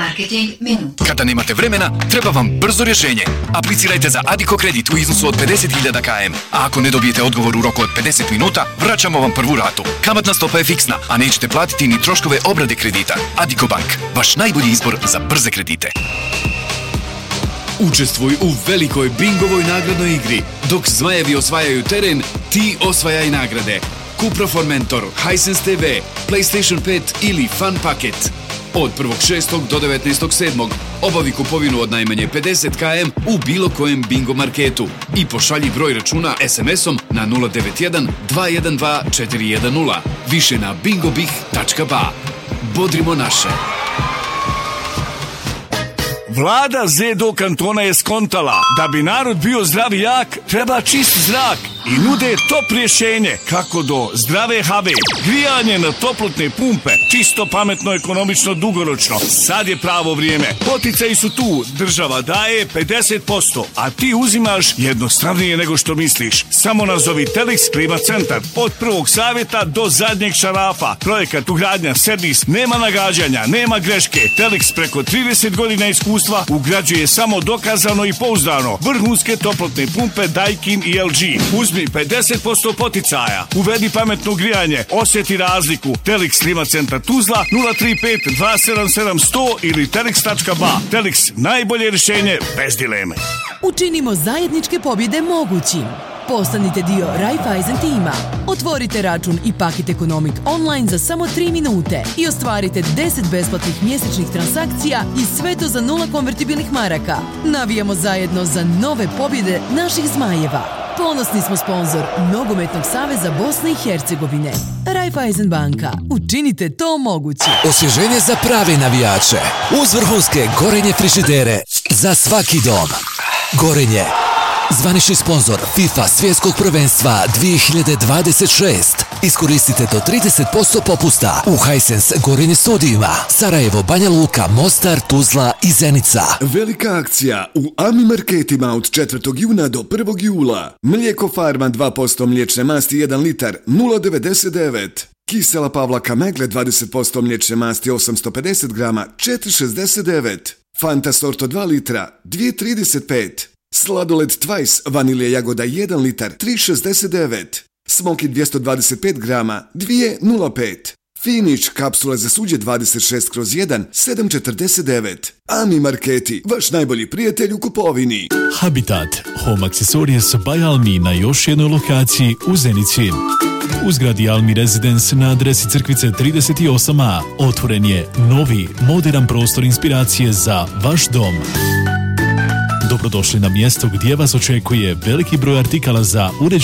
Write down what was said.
Marketing minut. Kada nemate vremena, treba vam brzo rješenje. Aplicirajte za Addiko kredit u iznosu od 50.000 km. A ako ne dobijete odgovor u roku od 50 minuta, vraćamo vam prvu ratu. Kamatna stopa je fiksna, a nećete platiti ni troškove obrade kredita. Addiko Bank, vaš najbolji izbor za brze kredite. Učestvuj u velikoj bingovoj nagradnoj igri. Dok zmajevi osvajaju teren, ti osvajaj nagrade. Cupra Formentor, Hisense TV, PlayStation 5 ili Fun Paket. Od 1.6. do 19.7. obavi kupovinu od najmanje 50 km u bilo kojem bingo marketu i pošalji broj računa SMS-om na 091 212 410. Više na bingobih.ba. Bodrimo naše. Vlada ZDO kantona je skontala da bi narod bio zdrav i jak, treba čist zrak i nude top rješenje kako do zdrave have. Grijanje na toplotne pumpe, čisto, pametno, ekonomično, dugoročno. Sad je pravo vrijeme. Poticaji su tu, država daje 50%, a ti uzimaš jednostavnije nego što misliš. Samo nazovi Telex Klima Centar. Od prvog savjeta do zadnjeg šarafa. Projekat ugradnja, servis, nema nagađanja, nema greške. Telex preko 30 godina iskustva ugrađuje samo dokazano i pouzdano vrhunske toplotne pumpe Daikin i LG. Uzmi 50% poticaja. Uvedi pametno grijanje. Osjeti razliku. Telex Klima Centar Tuzla 035 277 100 ili telex.ba. Telex, najbolje rješenje bez dileme. Učinimo zajedničke pobjede mogućim. Postanite dio Raiffeisen tima. Otvorite račun i Paket Economic online za samo 3 minute i ostvarite 10 besplatnih mjesečnih transakcija i sve to za 0 konvertibilnih maraka. Navijamo zajedno za nove pobjede naših zmajeva. Ponosni smo sponzor Nogometnog saveza Bosne i Hercegovine. Raiffeisen banka. Učinite to moguće. Osvježenje za prave navijače. Uz vrhunske Gorenje frižidere. Za svaki dom. Gorenje. Zvanični sponzor FIFA svjetskog prvenstva 2026. Iskoristite do 30% popusta u Hisense Gorenje studijima Sarajevo, Banja Luka, Mostar, Tuzla i Zenica. Velika akcija u Ami marketima od 4. juna do 1. jula. Mlijeko Farma 2% mliječne masti 1 litar 0,99. Kisela Pavlaka Megle 20% mliječne masti 850 grama 4,69. Fanta Sorto 2 litra 2,35. Sladoled Twice vanilija jagoda 1 litar 3,69. Smoky 225 grama 2,05. Finish kapsule za suđe 26/1 7,49. Ami marketi, vaš najbolji prijatelj u kupovini. Habitat, home accessories by Almi na još jednoj lokaciji u Zenici. U zgradi Almi Residence na adresi Crkvice 38a otvoren je novi, moderan prostor inspiracije za vaš dom. Dobrodošli na mjesto gdje vas očekuje veliki broj artikala za uređenje